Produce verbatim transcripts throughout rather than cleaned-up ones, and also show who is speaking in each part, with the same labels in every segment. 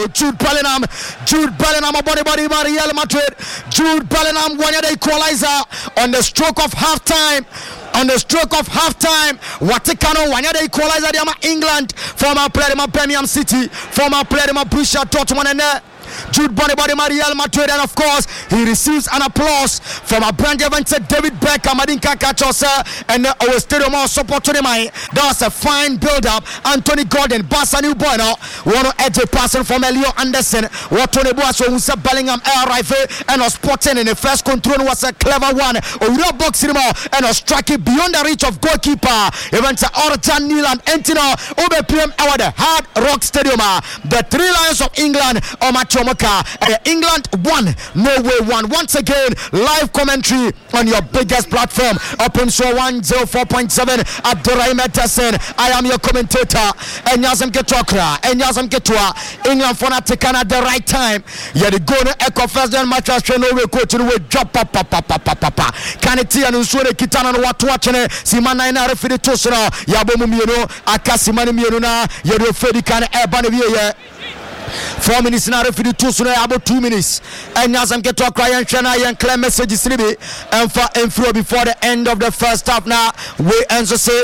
Speaker 1: Jude Bellingham. Jude Bellingham, a body body by Real Madrid. Jude Bellingham, one of the equalizer on the stroke of half time. On the stroke of half time, Watikano, one of the equalizer, England, former player in Birmingham City, former player in Borussia Dortmund, and uh, Jude Body Body Real Madrid, and of course he receives an applause from a brand event David Beckham, Madinka Kachosa, and the uh, stadium support to the mind. That was a fine build-up. Anthony Gordon, Barca New Bueno, one of edge passing from Elio Anderson. What Tony Boas who said Bellingham air rifle and was spotting in the first control was a clever one. A real box in and a strike it beyond the reach of goalkeeper. Event Orta Neil and Entino over P M hour the Hard Rock Stadium. The three Lions of England on match. Uh, England won, Norway won. Once again, live commentary on your biggest platform. Open show one oh four point seven. Abdurrahim Ederson. I am your commentator. Enyazam Ketokra. Enyazam Ketua. England for not taken at the right time. Yeah, the goal echo first then match as Norway coach to the drop up up up up up up. Kaneti and Usure Kitana what watching Simana na referee to so Yabomu Mieno Akasimani Mieno na Yedo Fedi kan Ebani Vie. Four minutes now, referee two soon about two minutes. And now some get to a cry and China and clear messages and for inflow before the end of the first half. Now we answer say.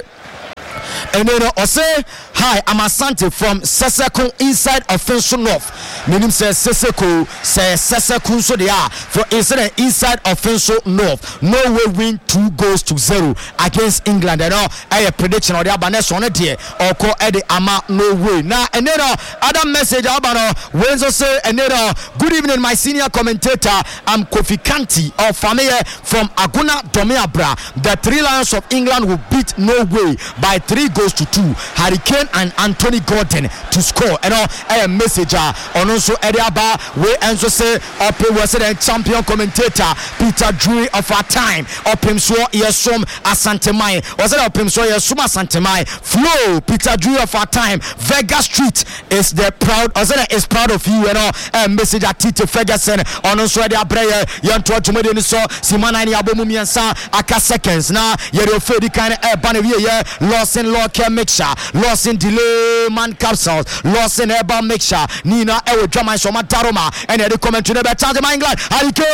Speaker 1: And then I say, hi, I'm Asante from Seseko inside Offensive North. Meaning says Seseko, says Seseko, so they are for inside inside Offensive North. Norway win two goals to zero against England. And all a prediction or the Abanes on it here or call Eddie Ama Norway. Now, and then other message Abano, Wenzo say, and then good evening, my senior commentator. I'm Kofi Kanti of Familia from Aguna Domeabra. The three Lions of England will beat Norway by three goals to two. Hurricane and Anthony Gordon to score. And all a message on also Ediaba. We also say up was the champion commentator Peter Drury of our time. Up him so Yesum Asantemai. Was it up him so Yesum Asantemai? Flow Peter Drury of our time. Vega Street is the proud. Was it is proud of you and all a message at Tito Ferguson on also Ediabra. Yantua Jumedi so Simana Yabomu Miansa Aka seconds. Now Yedo Fedi kind of air banner lost in law care mixture, lost in delay man capsules, lost in herbal mixture. Nina Ewo Drama and Soma Taroma, and the comment to the better time England. Hurricane,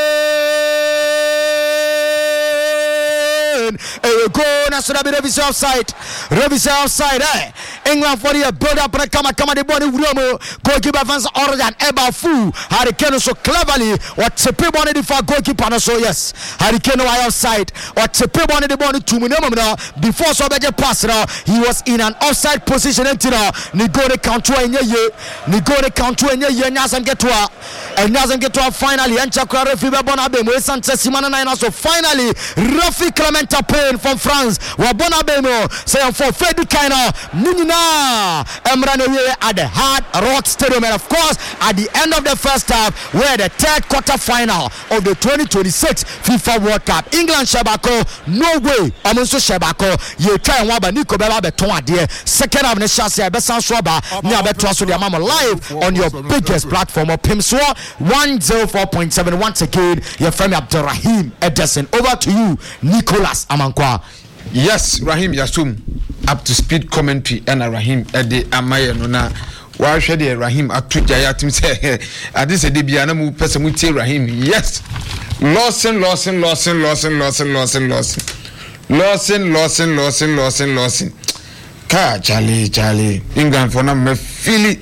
Speaker 1: a go national revision offside, revision offside. Eh, England for the build up and come come the body Uromo, goalkeeper fans order and Eba Fu. Hurricane so cleverly, what Tepe wanted for goalkeeper. So yes, Hurricane was offside. What Tepe wanted the ball to Munamana before so better pass now. He was in an offside position until now. Nigo the counter in ye, Nigo the counter in ye, Nazan get to her, and Nazan get to her finally. And Chakra Refiba Bonabemo, Santa Simana Nina. So finally, Rafi Clementa Payne from France. Wabonabemo say for Freddy Kaina, Munina, Emranoye at the Hard Rock Stadium. And of course, at the end of the first half, we're the third quarter final of the twenty twenty-six FIFA World Cup. England Shabako, Norway, Amonso Shabako, you try and Waba Nico Bella Beton, dear. Second half, Neshasi, Bessan Swaba, Niabetos with your mama live on your biggest platform of Pimswa one oh four point seven. Once again, your friend Abdurrahim Ederson. Over to you, Nicholas Amankwa.
Speaker 2: Yes, Rahim Yasum, up to speed commentary, and Rahim Ede Amaya Nona. Why should Rahim at Tujayatim say, at this Edibiana mu person would say Rahim? Yes, Lawson, Lawson, Lawson, Lawson, Lawson, Lawson, Lawson, Lawson, Lawson, Lawson, Lawson, Lawson. Ka Charlie, Charlie, England for number Philly.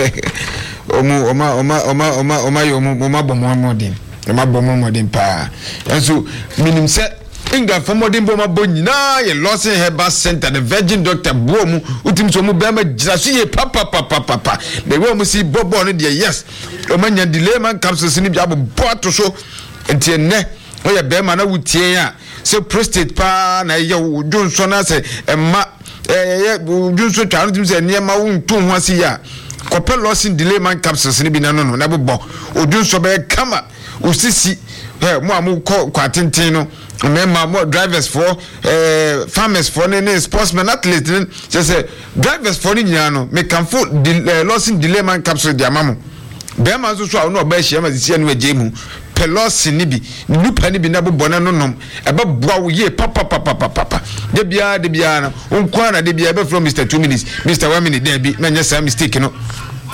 Speaker 2: Oma, Oma, Oma, Oma, Oma, Oma, Oma, Oma, Oma, Modin, Oma, Oma, Modin Pa. And so, minimum set. England for modern bomber bonina, ye lost in her bus center, the Virgin Doctor Bomu, Utim Somu Bama, Jasi, Papa, Papa, Papa. They won't see Bob on it, yes. Omania delay man comes to Sinibab, bought to show and Tiene, or your Bemana would tear. So prostate pa, na yo, Johnson, I say, and Ma, eh, Johnson, Charles, near my own two once a year. Copper lost in delay man comes to Sinibina, no, never bought, or Johnson, come up, Usisi, eh, Mamu, Quatintino. Remember more drivers for uh, farmers for any sportsmen athletes just say drivers for Niano make can foot uh, lost in delay man capsule their mamu Bema so no be share ma see anwe jemu pelosi ni bi nu pani bi na bo bona no nom e ba boa ye papa papa papa de bia de bia na onkwa na de bia be from Mister two minutes Mister one minute there bi na nya some mistake no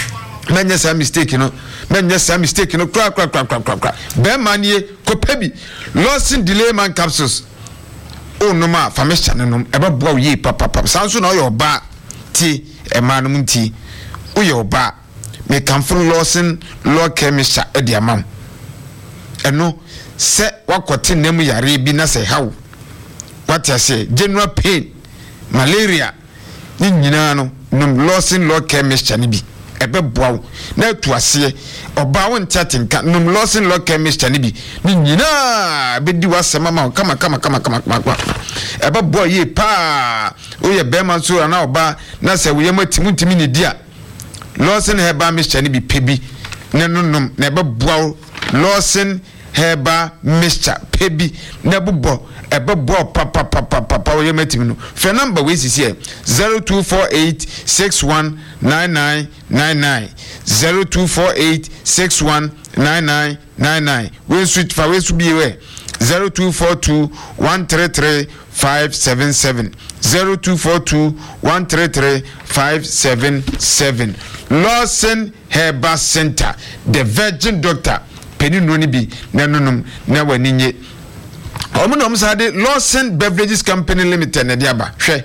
Speaker 2: menye sa mistake no menye sa mistake no kra kra kra kra kra be manie kopebi losing delay man capsules o no ma famesha no eba boa ye papa papa sanso na oyo ba ti e ma no nti oyo ba me kamfo losing law chemist e dia mam eno se wakote nemu yare bi na se hawo what I say general pain malaria ni nyina no num losing law chemist ni bi ebe boawo na tu ase oba won chatinka num losing law chemist ni bi ni nyina be di wasema ma kama kama kama kama kama ebe boa ye pa o ye be man so na oba na se we yematimu ntimi ni dia losing heba mixture ni bi pebi na nunum na ebe boawo losing heba mixture pebi na bubo ebe boa papa papa papa o yematimu no fe number we sisi e zero two four eight six one nine nine nine nine zero two four eight six one nine nine nine nine we switch for we subi we zero two four two one three three five seven seven zero two four two one three three five seven seven Lawson Herbal Center the Virgin Doctor peni no ni bi na nonum na wani nye omo no msade Lawson Beverages Company Limited na diaba hwe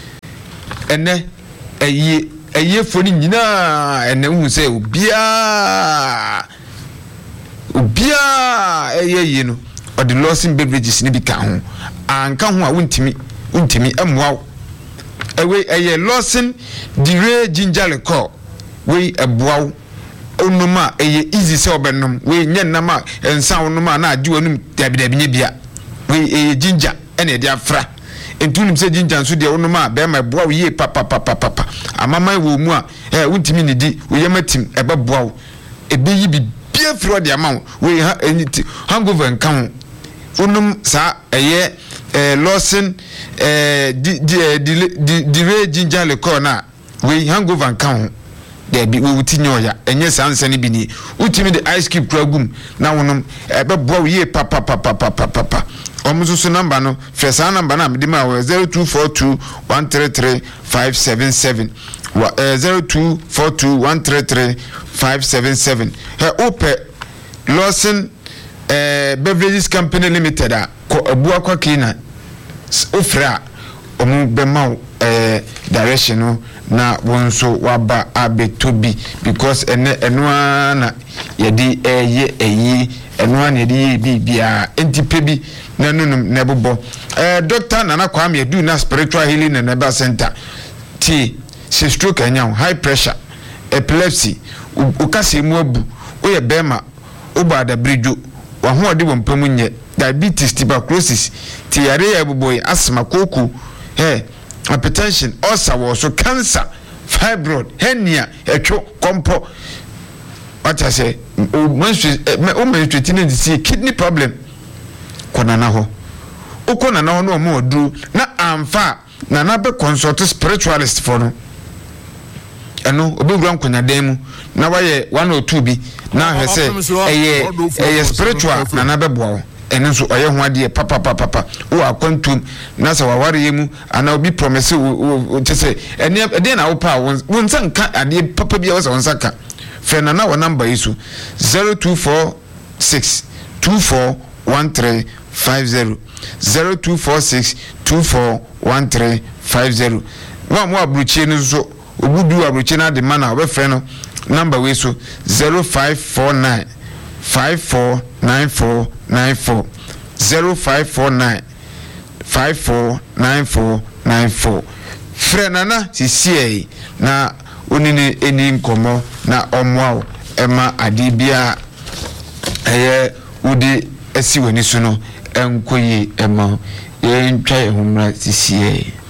Speaker 2: ene eye eye foni nyina ene hu se obia obia eye ye no o the Lawson Beverages ni bi ka ho anka ho a wontimi wontimi amwa ewe eye Lawson dire ginger liquor we ebuaw onuma eye easy se obenom we nyenama ensa onuma na age wanum dabidabi nye bia we eye ginger ene de afra entunim se ginger nso de onuma be ma ebuaw ye papa papa papa amama wo mu a eh wontimi ni di we yematim ebebuaw ebe yi bi bia fro de amaw we hangover nkan onum sa eye eh Lawson eh di di di ginger liquor na we hangover nkan there be we wutinyo ya enye sansani bi ni utimi the ice cube kragum na wonum ebe boa ye papa papa papa papa omususu number no first number na me ma zero two four two one three three five seven seven zero two four two one three three five seven seven he ope Lawson eh Beverages Company Limited a ko abua kwa kina ofra omu bema eh direction no na wonso waba abetobi because ene enwa na yedi eye eyi enwa na yedi bibia entipebi na nunum na bobo eh Doctor Nana Kwame Edu na Spiritual Healing and Herbal Center ti se stroke anya high pressure epilepsy ukase mu abu oye bema obada brijo wa ho ode wo mpamu nye diabetes tuberculosis ti yare ya boboy asthma koku eh hypertension, ulcer, also cancer, fibroid, hernia, etcho, compo. What I say, menstruating see kidney problem. Kona na ho. Ukona na ho no mo do na amfa na na be consult spiritualist for no. Eno obi gwan konya dem na waye one or two bi na hwe se eye eye spiritual na na be boa. Eno so oye ho ade papa papa papa wo akwantum na sa waware yemu ana obi promise wo tese ene ede na wo pa wo nsa nka ade papa bia wo sa wonsa ka fe na na wo number isu zero two four six two four one three five zero zero two four six two four one three five zero wa mo abruchie no so obudu abruchie na de mana we fe no number we so zero five four nine five four nine four nine four zero five four nine five four nine four nine four Frenana sisi na onini eni nkomo na omwa ema adibia eye udi esi wani so no enkoyi ema ye ntwa ehumra sisi